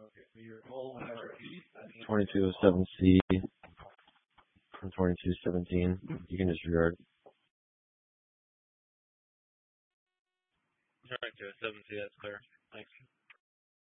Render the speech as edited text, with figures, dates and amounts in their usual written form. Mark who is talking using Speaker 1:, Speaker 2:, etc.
Speaker 1: 2207C from 2217. You can disregard.
Speaker 2: 2207C, that's clear. Thanks.